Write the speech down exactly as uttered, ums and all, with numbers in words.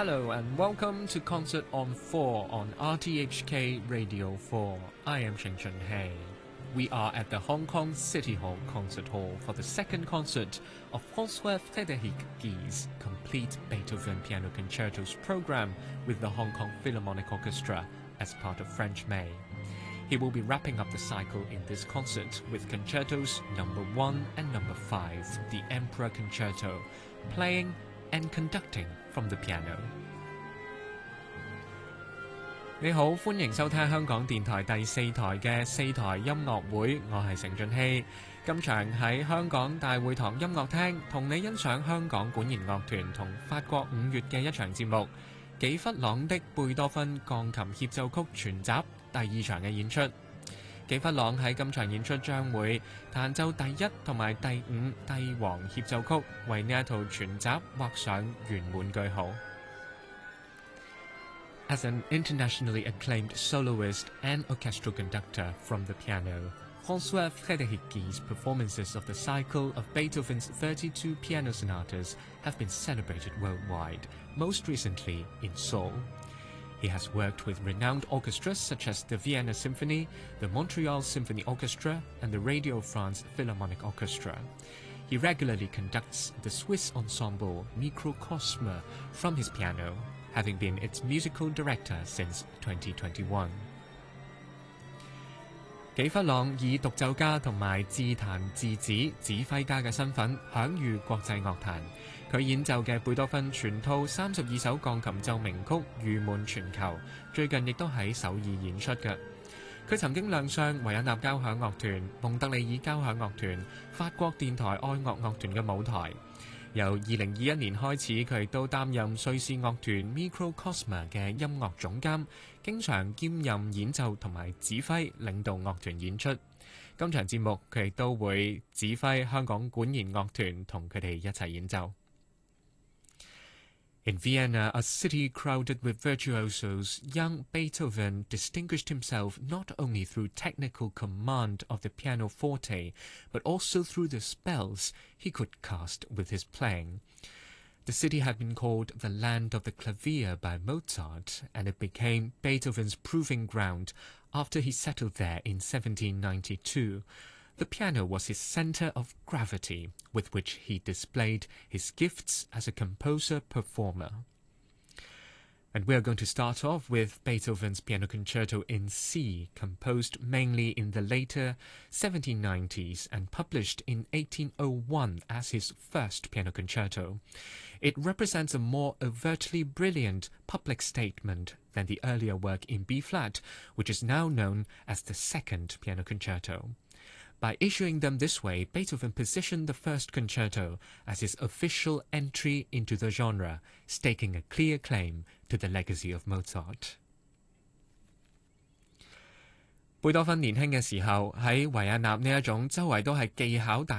Hello and welcome to Concert on four on R T H K Radio four. I am Sheng Chunhei. We are at the Hong Kong City Hall Concert Hall for the second concert of François Frédéric Guy's complete Beethoven Piano Concertos program with the Hong Kong Philharmonic Orchestra as part of French May. He will be wrapping up the cycle in this concert with concertos number one and number five, the Emperor Concerto, playing and conducting from the piano. 你好，歡迎收聽香港電台第四台嘅四台音樂會，我係成俊熙。今場喺香港大會堂音樂廳，同你欣賞香港管弦樂團同法國五月嘅一場節目，紀弗朗的貝多芬鋼琴協奏曲全集第二場嘅演出。紀弗朗喺今場演出將會彈奏第一同埋第五帝王協奏曲，為呢一套全集畫上圓滿句號。As an internationally acclaimed soloist and orchestral conductor from the piano, François Frédéric Guy's performances of the cycle of Beethoven's thirty-two piano sonatas have been celebrated worldwide, most recently in Seoul. He has worked with renowned orchestras such as the Vienna Symphony, the Montreal Symphony Orchestra, and the Radio France Philharmonic Orchestra. He regularly conducts the Swiss ensemble Microcosme from his piano, having been its musical director since twenty twenty-one. 紀弗朗以獨奏家同埋自彈自指指揮家嘅身份享譽國際樂壇。佢演奏嘅貝多芬全套三十二首鋼琴奏鳴曲譽滿全球，最近亦都喺首爾演出嘅。佢曾經亮相維也納交響樂團、蒙特利爾交響樂團、法國電台愛樂樂團嘅舞台。由二零二一年開始，佢亦都擔任瑞士樂團 Microcosme 嘅音樂總監，經常兼任演奏同埋指揮，領導樂團演出。今場節目佢亦都會指揮香港管弦樂團同佢哋一齊演奏。In Vienna, a city crowded with virtuosos, young Beethoven distinguished himself not only through technical command of the pianoforte, but also through the spells he could cast with his playing. The city had been called the Land of the Clavier by Mozart, and it became Beethoven's proving ground after he settled there in seventeen ninety-two. The piano was his center of gravity, with which he displayed his gifts as a composer-performer. And we are going to start off with Beethoven's Piano Concerto in C, composed mainly in the later seventeen nineties and published in eighteen oh one as his first piano concerto. It represents a more overtly brilliant public statement than the earlier work in B-flat, which is now known as the second piano concerto. By issuing them this way, Beethoven positioned the first concerto as his official entry into the genre, staking a clear claim to the legacy of Mozart. 貝多芬年輕嘅時候喺維也納呢一種周圍都係技巧大